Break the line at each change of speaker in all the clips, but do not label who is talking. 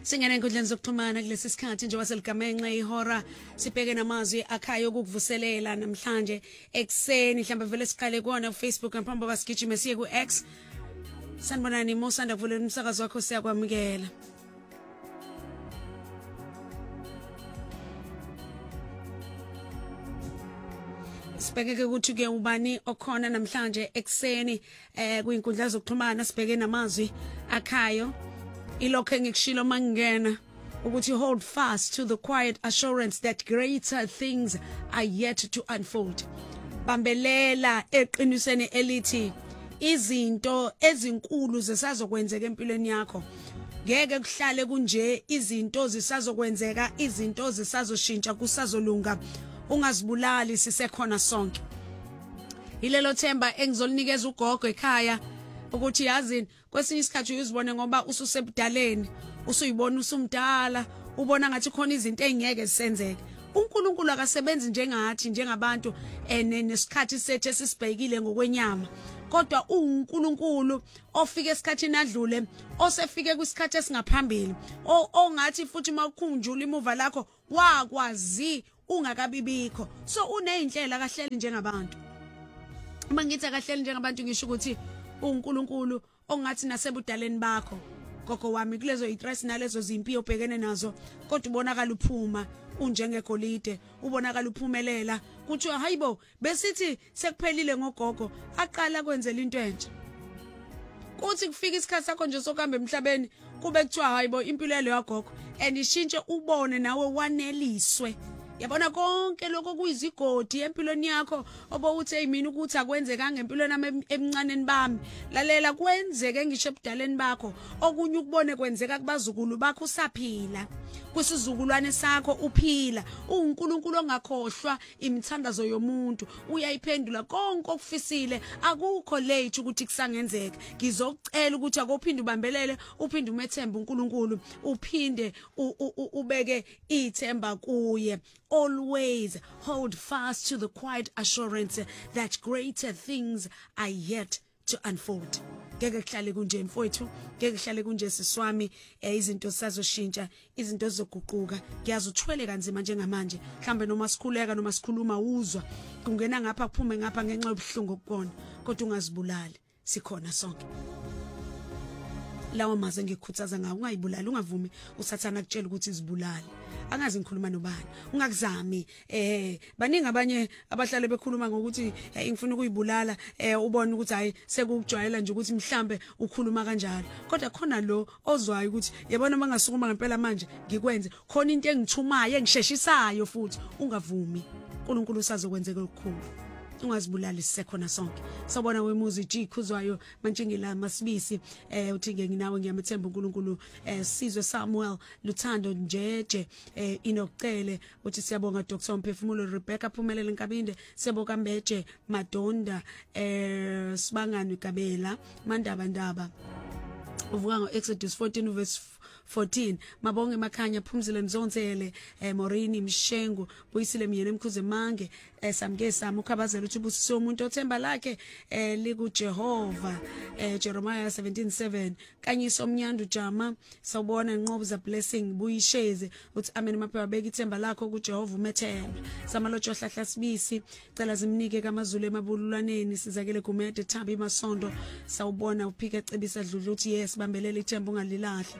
Singena enkundleni zokuxhumana kulesi sikhathi nje waseligamengxe ihora sibheke namazwi akhayo ukukuvuselela namhlanje ekseni mhlawumbe vele siqale kuona Facebook ngaphambi basigijime siye ku X. Sanibonani Mosanda kuvulela umsakazo wakho siyakwamukela. Sibheke ukuthi ke ubani okhona namhlanje ekseni kuinkundla zokuxhumana sibheke namazwi akhayo. Ilokho engikushilo mangena ukuthi hold fast to the quiet assurance that greater things are yet to unfold. Bambelela eqinisweni elithi izinto ezinkulu zisazokwenzeka empilweni yakho. Ngeke kuhlale kunje izinto zisazokwenzeka, izinto zisazoshintsha kusazolunga. Ungazibulali sisekhona sonke. Ilelo themba engizolinikeza ugogo ekhaya ukuthi yazini kwesinye isikhathi uyizibone ngoba ususebudaleni usuyibona usumdala ubona ngathi khona izinto ezingeke zisenzeke. uNkulunkulu akasebenzi njengathi njengabantu nesikhathi sethu esisibhekile ngokwenyama kodwa uNkulunkulu ofike esikhathini adlule osefike kwisikhathi esingaphambili ongathi futhi makukhunjula imuva lakho wakwazi ungakabibikho so unezindlela kahleli njengabantu. Uma ngithi akahleli njengabantu ngisho ukuthi uNkulunkulu ongathi nasebudaleni bakho gogo wami kulezo istress nalezo zimpi obhekene nazo kodwa ubonakala uphuma unjengegolide ubonakala uphumelela kuthiwa hayibo besithi sekuphelile ngogogo aqala kwenzela into entsha kuthi kufika isikhathi sakho nje sokuhamba emhlabeni kube kuthiwa hayibo impilo leyo yagogo andishintshe ubone nawe waneliswe. Yabona konke lokho kuyizigodi empilweni yakho obowuthi eyimini ukuthi akwenzeka ngempilweni nami emncaneni bami lalela kwenzeke ngisho ebudaleni bakho okunye ukubone kwenzeka kubazukulu bakho usaphila kwisizukulwane sakho uphila uNkulunkulu ongakhohlwa imithandazo yomuntu uyayiphendula konke okufisile akukho late ukuthi kusangenzeka. Ngizocela ukuthi akophinde ubambelele uphinde umethemba uNkulunkulu uphinde ubeke ithemba kuye. Always hold fast to the quiet assurance that greater things are yet to unfold. Ngeke kuhlale kunje mfowethu, ngeke kuhlale kunje siswami izinto sazoshintsha, izinto zizoguquka. Ngiyazi uthwele kanzima njengamanje. Mhlambe noma sikhuleka noma sikhuluma uzwa kungena ngapha kuphume ngapha ngenxa yobuhlungu okubona, kodwa ungazibulali, sikhona sonke. Lawa maze ngikukhuthaza ngawo ungayibulali ungavumi usathana kutshela ukuthi izibulali. Angazi ngikhuluma nobani ungakuzami baningi abanye abahlale bekhuluma ngokuthi ngifuna ukuyibulala ubone ukuthi hayi sekujwayela nje ukuthi mhlambe ukhuluma kanjalo kodwa khona lo ozwayo ukuthi yabona mangasukuma ngempela manje ngikwenze khona into engithumayo engisheshisayo futhi ungavumi uNkulunkulu usazokwenzeka okukhulu. Ungazibulali sisekhona sonke. Sabona wemuzi jikhuzwayo mantshingila masibisi uthi nginawe ngiyamethemba uNkulunkulu Sizwe Samuel Luthando Njeje inokucele uthi siyabonga Dr. Mphefumulo Rebecca Phumelele Nkabinde siyabonga Mbeje Madonda Sibangani Kabela Mandaba uvuka ngoExodus 14 verse 14 mabonge makhanya Phumzile Mzonzele Morini Mshengu Buyisile Myene Mkhuze Mange samke sami ukhabazela ukuthi ubusiso umuntu othemba lakhe liku Jehova Jeremiah 17:7 kanye somnyandu Jama sawubona inqobo za blessing buyisheze uthi amen maphe beka ithemba lakho ku Jehova umethemba samalotsho hlahla sibisi cela zimnike kamazulu emabululaneni sizakele kumede Thabi Masondo sawubona uphike ecebisa dludlu uthi yes bambelele ithemba ungalilahli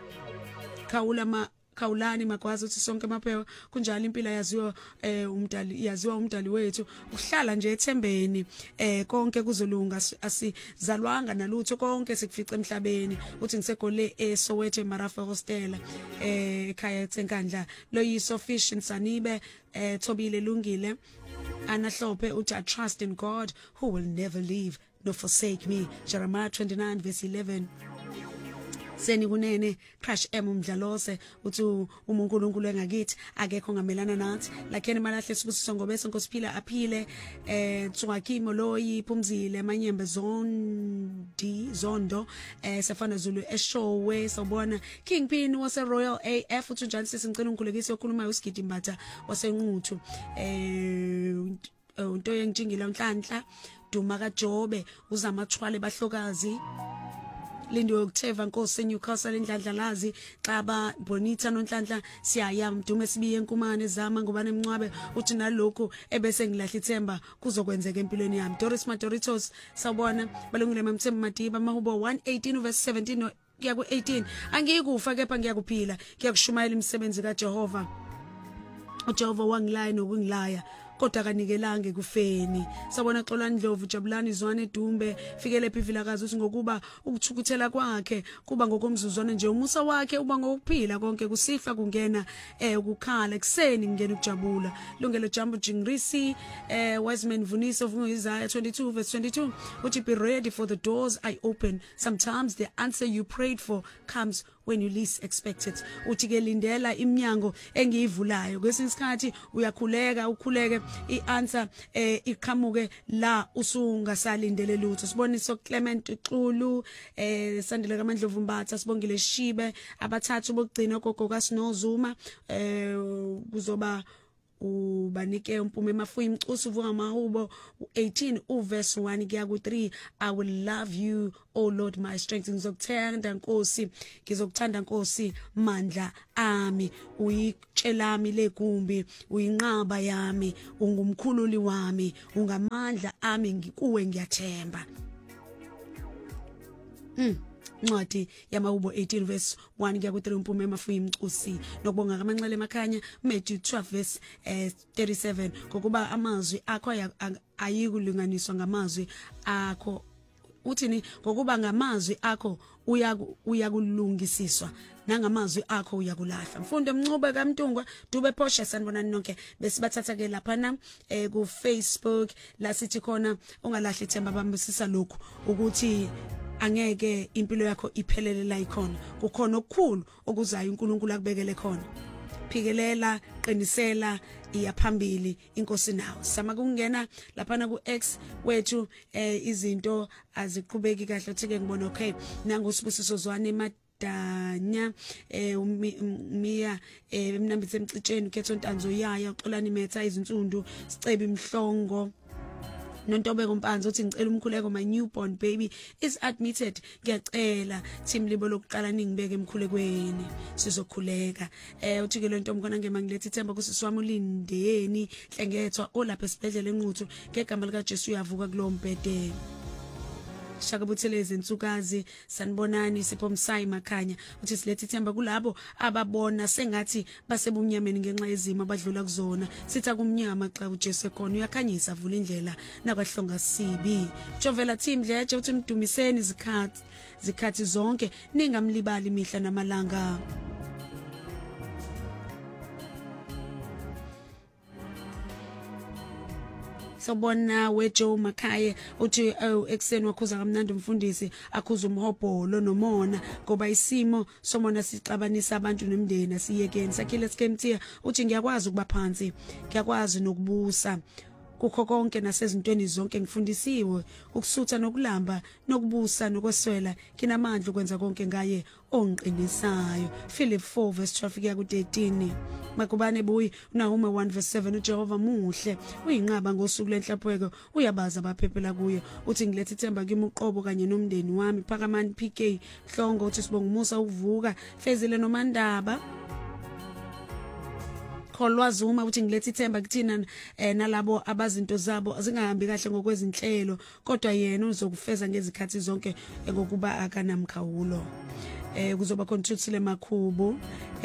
Khawulani makwazi uthi sonke maphewa kunjalo impilo yaziwa umdali wethu uhlala nje ethembeni konke kuzolunga asizalwanga nalutho konke sikufica emhlabeni uthi ngisegole Soweto Marafa Hostela ekhaya eThenkandla Loyiso Fish Nsanibe Thobile Lungile Anahlophe uthi I trust in God who will never leave nor forsake me Jeremiah 29 verse 11 Seni kunene Crash umdlalose uthi uNkulunkulu engakithi akekho ngamelana nathi lakheni malahle sibusiso ngobe senkosiphila aphile Tsungakimo Loyi Phumzile Manyembe Zondo sefana Zulu eshowe sobona Kingpin wase Royal AF uthi njani sisingcela uNkulekisi okhuluma uSigidi Mbatha wasenquthu into yengijingila unhlanhla Duma kaJobe uzamathwale bahlokazi Lindo Octava Nkosi Newcastle Indlandlalazi Xaba Bonita noNhlanhla siyaya mdume sibiye enkumane zama ngubane emncwabe uthi nalokho ebese ngilahla ithemba kuzokwenzeka empilweni yami. Doris Madoritos sawubona balungile mamthemba Madiba Mahubo 118 verse 17 kuya ku18 angikufa kepha ngiyakuphila ngiyakushumayela imisebenzi kaJehova. uJehova wangilaya nokungilaya kodwa kanikelange kufeni. Sabona Xolani Ndlovu Jabulani Zwane Dumbe fikele ephivilakazi uthi ngokuba ukuthukuthela kwakhe kuba ngokomzuzwana nje umusa wakhe uba ngokuphila konke kusihla kungena ukukhala ekseni ngene ukujabula. Lungelo Jambo Jingrisi Wiseman Vuniso vumo Isaiah 22 verse 22 uthi be ready for the doors I open. Sometimes the answer you prayed for comes when you least expect it. Uthi ke lindela iminyango engiyivulayo kwesinye isikhathi uyakhuleka ukhuleke ianswer iqhamuke la usungasalindele lutho. Siboniso Clement Xulu Sandile kaMandlovu Mbatha Sibongile Shibe abathathu bokugcina gogo kaSinozuma kuzoba ubanike umpume mafuyi imcusu vuka mahubo 18 uverse 1 kuya ku3 I will love you oh Lord my strength. Ngizokuthanda Nkosi ngizokuthanda Nkosi mandla ami uyitshelami legumbi uyinqaba yami ungumkhululi wami ungamandla ami ngikuwe ngiyathemba. Ncwadi yamahubo 18 verse 1 kuya ku3 umpume mafuyi imcusi nokubonga kaManxele Makhanya Matthew 12 verse 37 ngokuba amazwi akho ayikulinganiswa ngamazwi akho. Uthini ngokuba ngamazwi akho uyakulungisiswa nangamazwi akho uyakulahla. Mfundo Mncube kaMtungwa Dube Posha sanibonani nonke besibathatha ke lapha na ku Facebook la sithi khona ungalahli ithemba bambisisa lokhu ukuthi angeke impilo yakho iphelele la ikhona kukhona okukhulu okuzayo uNkulunkulu akubekele khona. Phikelela qinisela iyaphambili inkosi nawe. Sama kungena lapha na ku X wethu izinto aziqhubeki kahle uthi ke ngibona okay nangu Sibusiso Zwane Danya Mia emnambithe emcitsheni Ketho Ntanzo yaya Xolani Metha izinsundu Sicebe Mhlongo Nontobeko Mpanzi uthi ngicela umkhuleko my newborn baby is admitted. Ngiyacela team libo lokuqala ningibeke emkhulekweni sizokhuleka. Uthi ke lento mkhona ngemangilethi ithemba kusisi wami ulindeni hlengethwa olapha esibhedlela enquthu ngegama lika Jesu uyavuka kulo mbhede. Shaka Buthelezi Nsukazi sanibonani Sipho Msayi Makhanya uthi silethi ithemba kulabo ababona sengathi basebumnyameni ngenxa yezimo abadlula kuzona sitha kumnyama xa uJesu ekhona uyakhanyisa avula indlela nakwahlonga sibi. Jovela team Dleje uthi mdumiseni zikhathi zonke ningamlibali imihla namalanga. Sobona weJoe Makhaye uthi ekseni wakhuza kamnandi umfundisi akhuza umhobholo nomona ngoba isimo somona sixabanisa abantu nemndeni asiyekeni. Sakhile Skemtia uthi ngiyakwazi ukuba phansi ngiyakwazi nokubusa kukho konke nasezintweni zonke ngifundisiwe ukusutha nokulamba nokubusa nokweswela kinamandla ukwenza konke ngaye onqinisayo. Philip 4 verse 12 kuya ku13 Makubane buyi Nahuma 1 verse 7 uJehova muhle uyinqaba ngosuku lenhlapheko uyabaza abaphephela kuye. Uthi ngilethe ithemba kimi uqobo kanye nomndeni wami. Phakamani PK Hlongo uthi sibonga umusa ukuvuka Fezile noMandaba Kholwazi uma uthi ngilethe ithemba kuthina nalabo abazinto zabo zingahambi kahle ngokwezinhlelo kodwa yena uzokufeza ngezikhathi zonke ngokuba akanamkhawulo. Kuzoba Thuthile Makhubu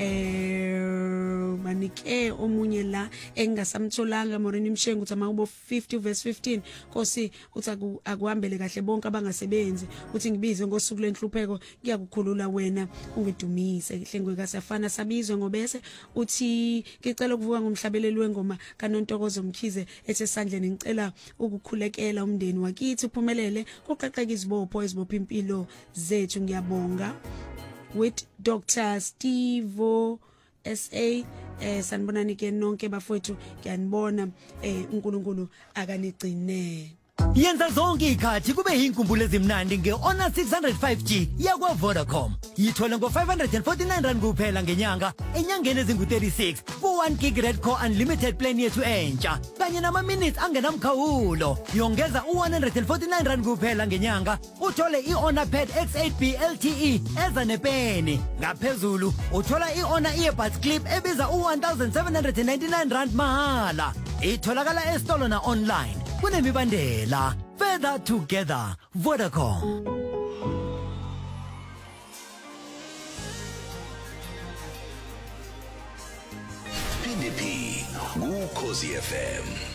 manike omunye la engasamtholanga Morini Mshengu uthi amahubo 50 verse 15 Nkosi uthi akuhambele kahle bonke abangasebenzi uthi ngibize ngosuku lenhlupheko ngiyakukhulula wena ungidumise ihlengwe kasafana sabizwe ngobese uthi ngicela ukuvuka ngomhlabeleli wengoma kaNontokozo Mkhize ethe sandleni ngicela ukukhulekela umndeni wakithi uphumelele kuqaqeka izibopho ezibopha impilo zethu ngiyabonga. With Dr. Steve SA sanibonani ke nonke bafowethu ngiyanibona uNkulunkulu akanigcine.
Yenza zonke ikhathi kube yinkumbulo ezimnandi nge-Honor 605G yakwa Vodacom. Yithola ngo-549 rand kuphela ngenyanga enyangeni ezingu-36 ku-1 gig red core unlimited plan yethu entsha kanye nama-minutes angenamkhawulo. Yongeza u-149 rand kuphela ngenyanga uthole i-Honor Pad X8B LTE eza nepeni. Ngaphezulu uthola i-Honor earbuds clip ebiza u-1799 rand mahala. Itholakala esitolo na online. Kunemibandela. Further together. Vodacom.
PDP, Ukhozi FM.